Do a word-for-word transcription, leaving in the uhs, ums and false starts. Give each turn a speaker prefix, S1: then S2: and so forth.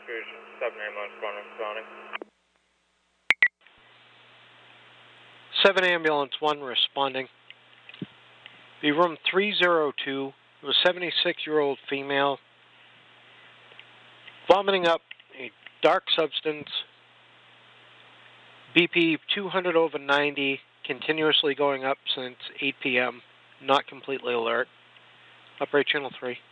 S1: Fusion, seven ambulance one responding.
S2: seven ambulance one responding. Be room three oh two, a seventy-six-year-old female, vomiting up a dark substance, B P two hundred over ninety, continuously going up since eight p m, not completely alert. Operate channel three.